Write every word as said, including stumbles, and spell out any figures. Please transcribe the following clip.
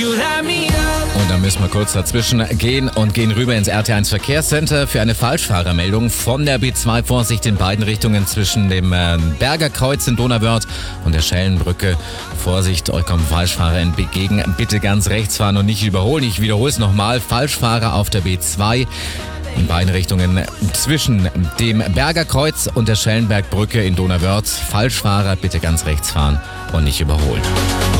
Und dann müssen wir kurz dazwischen gehen und gehen rüber ins R T eins Verkehrscenter für eine Falschfahrermeldung von der B zwei. Vorsicht in beiden Richtungen zwischen dem äh, Berger Kreuz in Donauwörth und der Schellenbrücke. Vorsicht, euch kommen Falschfahrer entgegen. Bitte ganz rechts fahren und nicht überholen. Ich wiederhole es nochmal. Falschfahrer auf der B zwei. In beiden Richtungen zwischen dem Berger Kreuz und der Schellenbergbrücke in Donauwörth. Falschfahrer bitte ganz rechts fahren und nicht überholen.